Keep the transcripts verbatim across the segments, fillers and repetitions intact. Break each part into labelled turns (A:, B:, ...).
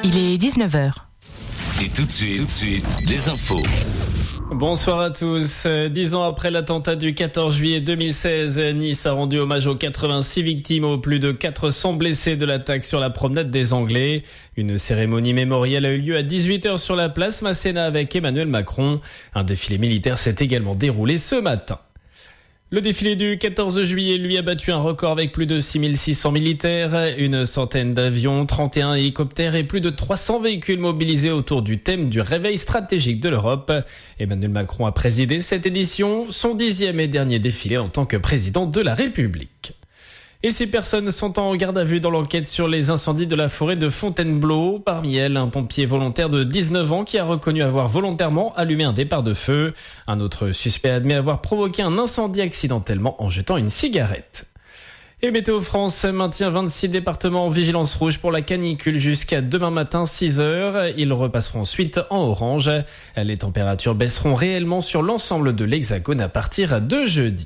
A: Il est dix-neuf heures.
B: Et tout de suite, tout de suite, les infos.
C: Bonsoir à tous. Dix ans après l'attentat du quatorze juillet deux mille seize, Nice a rendu hommage aux quatre-vingt-six victimes, aux plus de quatre cents blessés de l'attaque sur la promenade des Anglais. Une cérémonie mémorielle a eu lieu à dix-huit heures sur la place Masséna avec Emmanuel Macron. Un défilé militaire s'est également déroulé ce matin. Le défilé du quatorze juillet, lui, a battu un record avec plus de six mille six cents militaires, une centaine d'avions, trente et un hélicoptères et plus de trois cents véhicules mobilisés autour du thème du réveil stratégique de l'Europe. Emmanuel Macron a présidé cette édition, son dixième et dernier défilé en tant que président de la République. Et six personnes sont en garde à vue dans l'enquête sur les incendies de la forêt de Fontainebleau. Parmi elles, un pompier volontaire de dix-neuf ans qui a reconnu avoir volontairement allumé un départ de feu. Un autre suspect admet avoir provoqué un incendie accidentellement en jetant une cigarette. Et Météo France maintient vingt-six départements en vigilance rouge pour la canicule jusqu'à demain matin six heures. Ils repasseront ensuite en orange. Les températures baisseront réellement sur l'ensemble de l'Hexagone à partir de jeudi.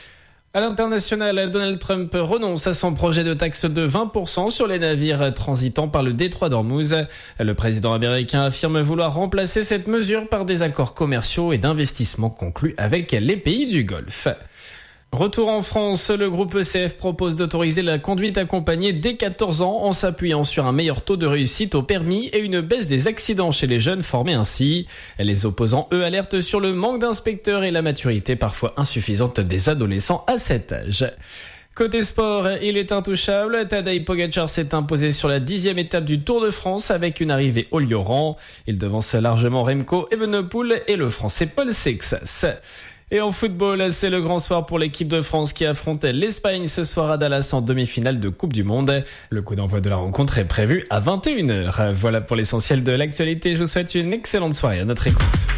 C: À l'international, Donald Trump renonce à son projet de taxe de vingt pour cent sur les navires transitant par le détroit d'Ormuz. Le président américain affirme vouloir remplacer cette mesure par des accords commerciaux et d'investissement conclus avec les pays du Golfe. Retour en France, le groupe E C F propose d'autoriser la conduite accompagnée dès quatorze ans en s'appuyant sur un meilleur taux de réussite au permis et une baisse des accidents chez les jeunes formés ainsi. Les opposants, eux, alertent sur le manque d'inspecteurs et la maturité parfois insuffisante des adolescents à cet âge. Côté sport, il est intouchable. Tadej Pogačar s'est imposé sur la dixième étape du Tour de France avec une arrivée au Lioran. Il devance largement Remco Evenepoel et le Français Paul Sexas. Et en football, c'est le grand soir pour l'équipe de France qui affronte l'Espagne ce soir à Dallas en demi-finale de Coupe du Monde. Le coup d'envoi de la rencontre est prévu à vingt et une heures. Voilà pour l'essentiel de l'actualité. Je vous souhaite une excellente soirée à notre écoute.